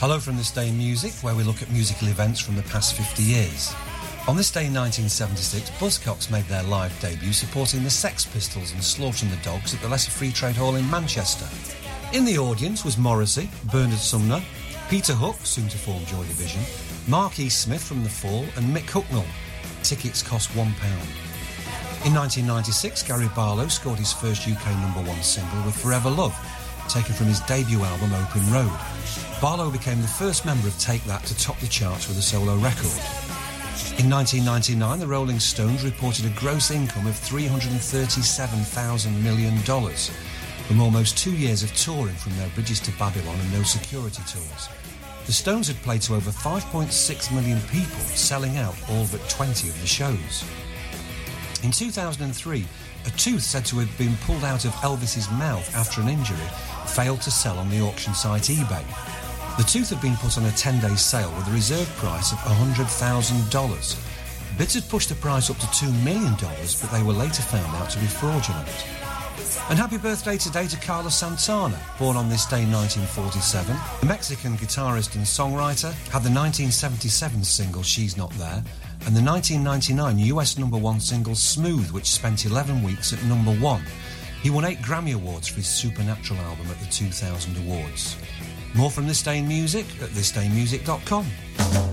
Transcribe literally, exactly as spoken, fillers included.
Hello from This Day in Music, where we look at musical events from the past fifty years. On this day in nineteen seventy-six, Buzzcocks made their live debut supporting the Sex Pistols and Slaughtering the Dogs at the Leicester Free Trade Hall in Manchester. In the audience was Morrissey, Bernard Sumner, Peter Hook, soon to form Joy Division, Mark E. Smith from The Fall, and Mick Hucknall. Tickets cost one pound. In nineteen ninety-six, Gary Barlow scored his first U K number one single with Forever Love, taken from his debut album Open Road. Barlow became the first member of Take That to top the charts with a solo record. In nineteen ninety-nine, the Rolling Stones reported a gross income of three hundred thirty-seven thousand million dollars from almost two years of touring from their Bridges to Babylon and No Security tours. The Stones had played to over five point six million people, selling out all but twenty of the shows. In two thousand three, a tooth said to have been pulled out of Elvis's mouth after an injury failed to sell on the auction site eBay. The tooth had been put on a ten-day sale with a reserve price of one hundred thousand dollars. Bids had pushed the price up to two million dollars, but they were later found out to be fraudulent. And happy birthday today to Carlos Santana, born on this day in nineteen forty-seven. The Mexican guitarist and songwriter had the nineteen seventy-seven single She's Not There and the nineteen ninety-nine U S number one single Smooth, which spent eleven weeks at number one. He won eight Grammy Awards for his Supernatural album at the two thousand Awards. More from This Day in Music at this day music dot com.